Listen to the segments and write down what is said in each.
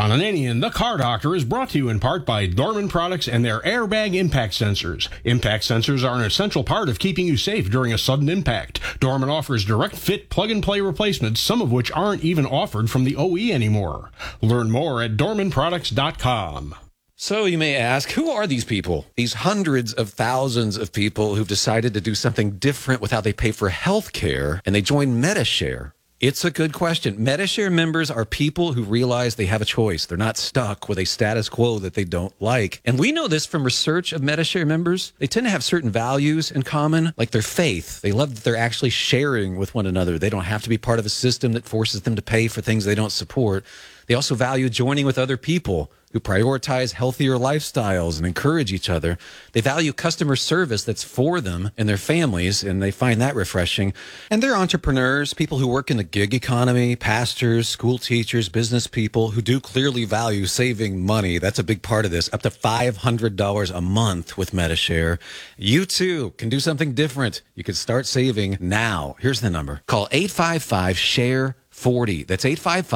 Ron Ananian, the Car Doctor, is brought to you in part by Dorman Products and their airbag impact sensors. Impact sensors are an essential part of keeping you safe during a sudden impact. Dorman offers direct fit plug-and-play replacements, some of which aren't even offered from the OE anymore. Learn more at dormanproducts.com. So you may ask, who are these people? These hundreds of thousands of people who've decided to do something different with how they pay for health care, and they join Medi-Share. It's a good question. Medi-Share members are people who realize they have a choice. They're not stuck with a status quo that they don't like. And we know this from research of Medi-Share members. They tend to have certain values in common, like their faith. They love that they're actually sharing with one another. They don't have to be part of a system that forces them to pay for things they don't support. They also value joining with other people who prioritize healthier lifestyles and encourage each other. They value customer service that's for them and their families, and they find that refreshing. And they're entrepreneurs, people who work in the gig economy, pastors, school teachers, business people who do clearly value saving money. That's a big part of this, up to $500 a month with Medi-Share. You too can do something different. You can start saving now. Here's the number. Call 855-SHARE 40. That's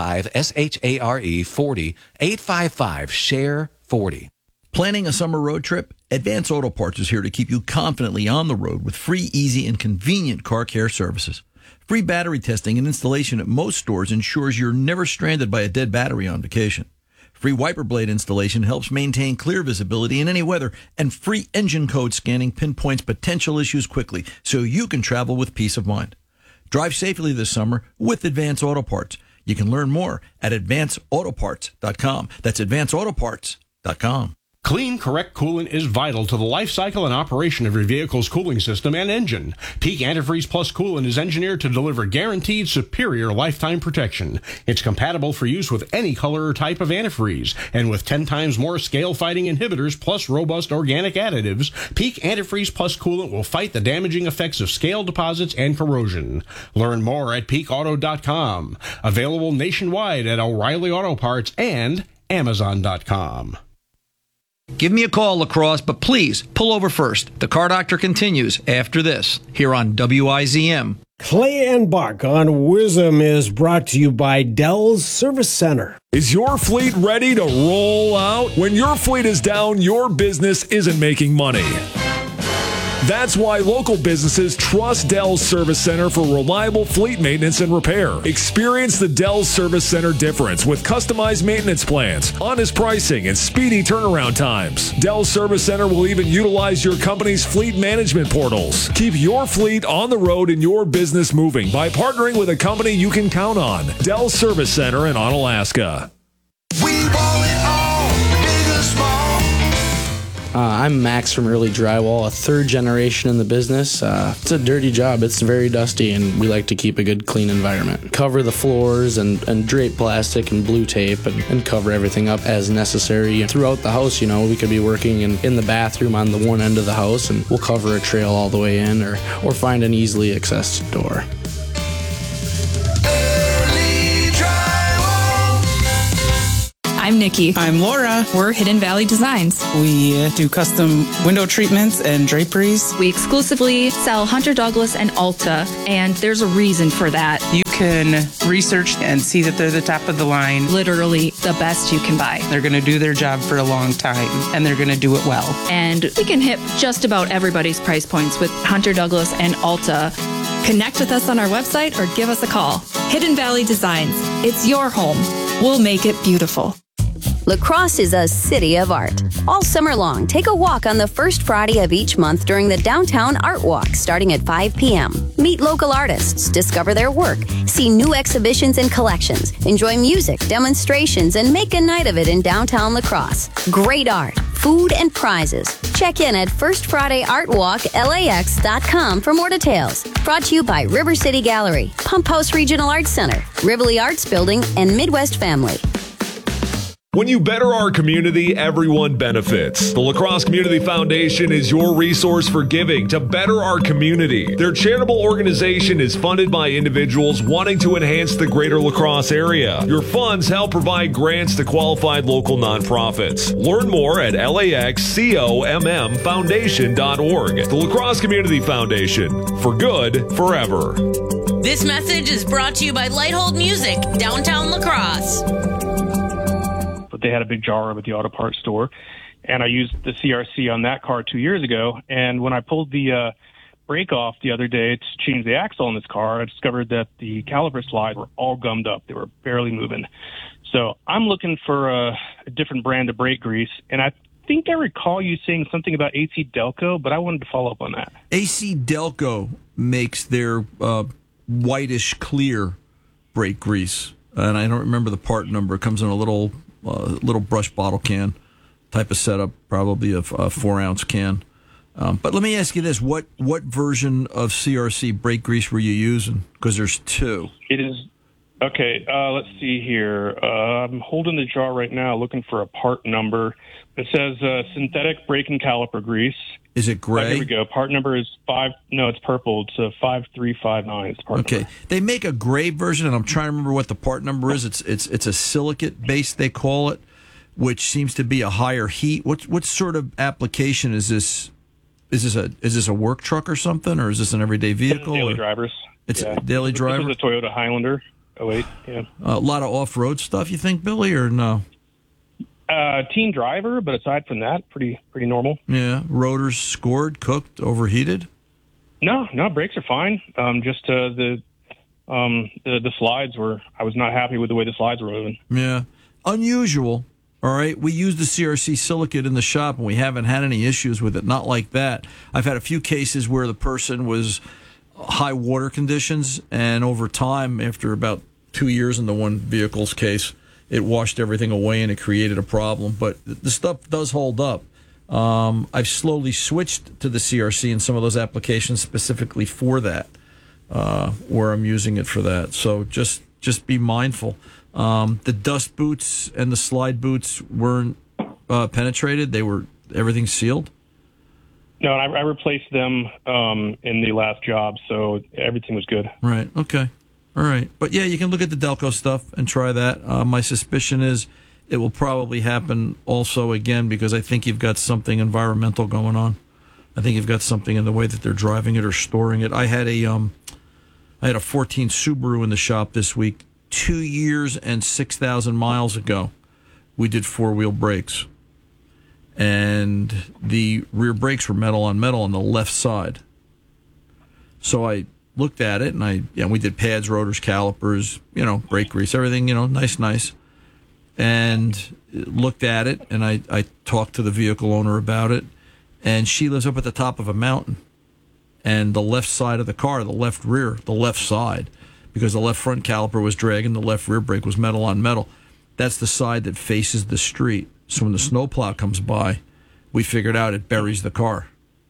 855-SHARE 40. 855-SHARE 40. Planning a summer road trip? Advance Auto Parts is here to keep you confidently on the road with free, easy, and convenient car care services. Free battery testing and installation at most stores ensures you're never stranded by a dead battery on vacation. Free wiper blade installation helps maintain clear visibility in any weather, and free engine code scanning pinpoints potential issues quickly so you can travel with peace of mind. Drive safely this summer with Advance Auto Parts. You can learn more at advanceautoparts.com. That's advanceautoparts.com. Clean, correct coolant is vital to the life cycle and operation of your vehicle's cooling system and engine. Peak Antifreeze Plus coolant is engineered to deliver guaranteed superior lifetime protection. It's compatible for use with any color or type of antifreeze, and with 10 times more scale-fighting inhibitors plus robust organic additives, Peak Antifreeze Plus coolant will fight the damaging effects of scale deposits and corrosion. Learn more at peakauto.com. Available nationwide at O'Reilly Auto Parts and Amazon.com. Give me a call, La Crosse, but please pull over first. The Car Doctor continues after this here on WIZM. Clay and Buck on Wisdom is brought to you by Dell's Service Center. Is your fleet ready to roll out? When your fleet is down, your business isn't making money. That's why local businesses trust Dell's Service Center for reliable fleet maintenance and repair. Experience the Dell's Service Center difference with customized maintenance plans, honest pricing, and speedy turnaround times. Dell's Service Center will even utilize your company's fleet management portals. Keep your fleet on the road and your business moving by partnering with a company you can count on. Dell's Service Center in Onalaska. We want it all, big and small. I'm Max from Early Drywall, a third generation in the business. It's a dirty job. It's very dusty, and we like to keep a good, clean environment. Cover the floors and drape plastic and blue tape and cover everything up as necessary. Throughout the house, we could be working in the bathroom on the one end of the house, and we'll cover a trail all the way in or find an easily accessed door. I'm Nikki. I'm Laura. We're Hidden Valley Designs. We do custom window treatments and draperies. We exclusively sell Hunter Douglas and Alta, and there's a reason for that. You can research and see that they're the top of the line. Literally the best you can buy. They're going to do their job for a long time, and they're going to do it well. And we can hit just about everybody's price points with Hunter Douglas and Alta. Connect with us on our website or give us a call. Hidden Valley Designs. It's your home. We'll make it beautiful. La Crosse is a city of art. All summer long, take a walk on the first Friday of each month during the Downtown Art Walk starting at 5 p.m. Meet local artists, discover their work, see new exhibitions and collections, enjoy music, demonstrations, and make a night of it in downtown La Crosse. Great art, food, and prizes. Check in at firstfridayartwalklax.com for more details. Brought to you by River City Gallery, Pump House Regional Arts Center, Rivoli Arts Building, and Midwest Family. When you better our community, everyone benefits. The La Crosse Community Foundation is your resource for giving to better our community. Their charitable organization is funded by individuals wanting to enhance the greater La Crosse area. Your funds help provide grants to qualified local nonprofits. Learn more at laxcommfoundation.org. The La Crosse Community Foundation. For good, forever. This message is brought to you by Lighthold Music, downtown La Crosse. they had a big jar over at the auto parts store. And I used the CRC on that car 2 years ago. And when I pulled the brake off the other day to change the axle in this car, I discovered that the caliper slides were all gummed up. They were barely moving. So I'm looking for a different brand of brake grease. And I think I recall you saying something about AC Delco, but I wanted to follow up on that. AC Delco makes their whitish clear brake grease, and I don't remember the part number. It comes in a little brush bottle can type of setup, probably a 4-ounce can. But let me ask you this: what version of CRC brake grease were you using? Because there's two. It is okay. Let's see here. I'm holding the jar right now, looking for a part number. It says synthetic brake and caliper grease. Is it gray? Here we go. Part number is 5. No, it's purple. It's 5359. It's part okay. number. They make a gray version, and I'm trying to remember what the part number is. It's a silicate base, they call it, which seems to be a higher heat. What sort of application is this? Is this a work truck or something, or is this an everyday vehicle? Daily drivers. It's a daily driver. This is a Toyota Highlander 08. Yeah. A lot of off-road stuff, you think, Billy, or no? Teen driver, but aside from that, pretty normal. Yeah, rotors scored, cooked, overheated. No, brakes are fine. Just the slides were. I was not happy with the way the slides were moving. Yeah, unusual. All right, we use the CRC silicate in the shop, and we haven't had any issues with it. Not like that. I've had a few cases where the person was high water conditions, and over time, after about 2 years in the one vehicle's case, it washed everything away and it created a problem. But the stuff does hold up. I've slowly switched to the CRC in some of those applications specifically for that, where I'm using it for that. So just be mindful. The dust boots and the slide boots weren't penetrated. Everything's sealed. No, I replaced them in the last job, so everything was good. Right. Okay. All right. But, yeah, you can look at the Delco stuff and try that. My suspicion is it will probably happen also again because I think you've got something environmental going on. I think you've got something in the way that they're driving it or storing it. I had a 14 Subaru in the shop this week. 2 years and 6,000 miles ago, we did four-wheel brakes. And the rear brakes were metal on the left side. So I looked at it, and we did pads, rotors, calipers, brake grease, everything, nice. And looked at it, and I talked to the vehicle owner about it. And she lives up at the top of a mountain. And the left side of the car, the left rear, the left side, because the left front caliper was dragging, the left rear brake was metal on metal. That's the side that faces the street. So when the snowplow comes by, we figured out it buries the car.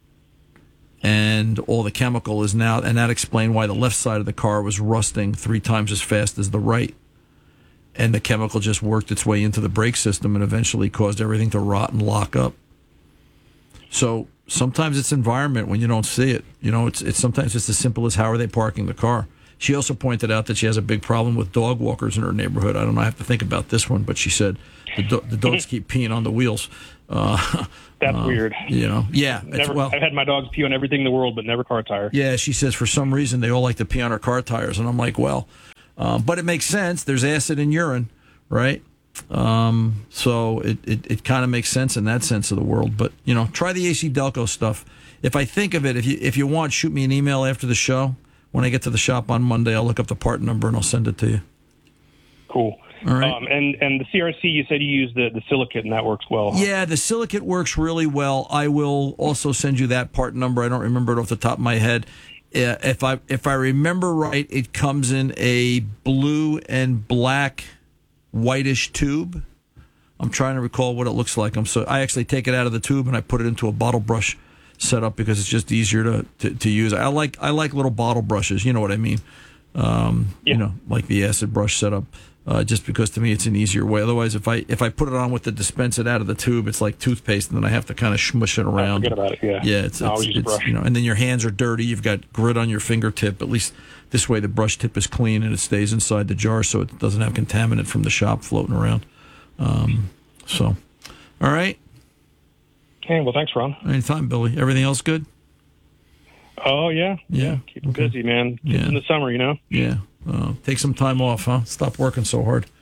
And all the chemical is now, and that explained why the left side of the car was rusting 3 times as fast as the right. And the chemical just worked its way into the brake system and eventually caused everything to rot and lock up. So sometimes it's environment when you don't see it. It's sometimes it's as simple as how are they parking the car. She also pointed out that she has a big problem with dog walkers in her neighborhood. I don't know, I have to think about this one, but she said the dogs keep peeing on the wheels. That's weird. Yeah. I've had my dogs pee on everything in the world, but never car tire. Yeah, she says for some reason they all like to pee on her car tires, and I'm like, well, but it makes sense. There's acid in urine, right? So it kind of makes sense in that sense of the world. But try the AC Delco stuff. If I think of it, if you want, shoot me an email after the show. When I get to the shop on Monday, I'll look up the part number and I'll send it to you. Cool. All right. And the CRC, you said you use the silicate, and that works well. Yeah, the silicate works really well. I will also send you that part number. I don't remember it off the top of my head. If I remember right, it comes in a blue and black whitish tube. I'm trying to recall what it looks like. I actually take it out of the tube and I put it into a bottle brush setup because it's just easier to use. I like little bottle brushes. You know what I mean? Like the acid brush setup. Just because to me it's an easier way. Otherwise, if I put it on with the dispense it out of the tube, it's like toothpaste, and then I have to kind of smush it around. Forget about it. Yeah. Yeah. It's and then your hands are dirty. You've got grit on your fingertip. At least this way, the brush tip is clean and it stays inside the jar, so it doesn't have contaminant from the shop floating around. All right. Okay. Well, thanks, Ron. Anytime, Billy. Everything else good? Oh yeah. Keep it busy, man. It's in the summer, Yeah. Take some time off, huh? Stop working so hard.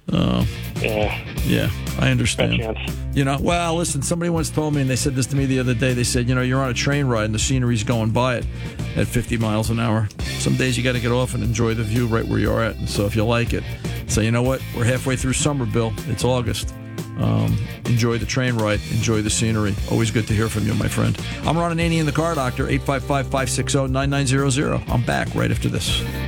Yeah, I understand. Well, listen, somebody once told me, and they said this to me the other day, they said, you're on a train ride and the scenery's going by it at 50 miles an hour. Some days you got to get off and enjoy the view right where you're at. And so if you like it, say, you know what, we're halfway through summer, Bill. It's August. Enjoy the train ride. Enjoy the scenery. Always good to hear from you, my friend. I'm Ron Ananian, the Car Doctor, 855-560-9900. I'm back right after this.